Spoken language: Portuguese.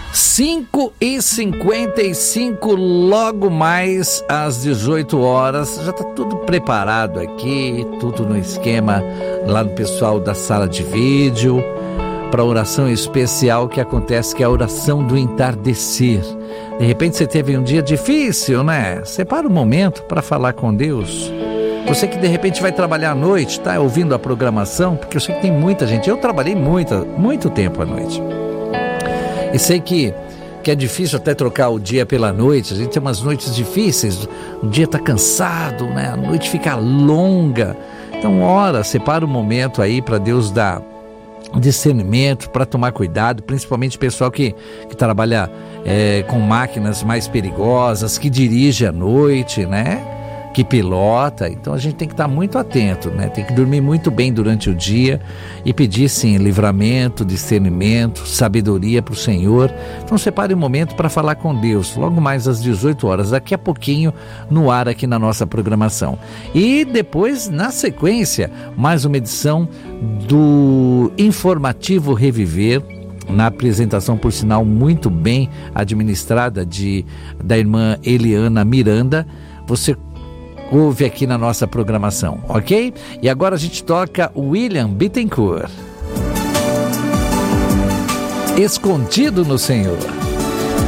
5h55, logo mais às 18 horas. Já está tudo preparado aqui, tudo no esquema lá no pessoal da sala de vídeo, para a oração especial que acontece, que é a oração do entardecer. De repente você teve um dia difícil, né? Separa um momento para falar com Deus. Você que de repente vai trabalhar à noite, tá ouvindo a programação, porque eu sei que tem muita gente. Eu trabalhei muito tempo à noite. E sei que é difícil até trocar o dia pela noite. A gente tem umas noites difíceis, o dia está cansado, né? A noite fica longa. Então, separa um momento aí para Deus dar discernimento, para tomar cuidado, principalmente o pessoal que trabalha com máquinas mais perigosas, que dirige à noite, né? Que pilota. Então a gente tem que estar muito atento, né? Tem que dormir muito bem durante o dia e pedir sim livramento, discernimento, sabedoria para o Senhor. Então separe um momento para falar com Deus, logo mais às 18 horas, daqui a pouquinho no ar aqui na nossa programação. E depois, na sequência, mais uma edição do Informativo Reviver, na apresentação, por sinal, muito bem administrada da irmã Eliana Miranda. Você ouve aqui na nossa programação, ok? E agora a gente toca William Bittencourt, Escondido no Senhor.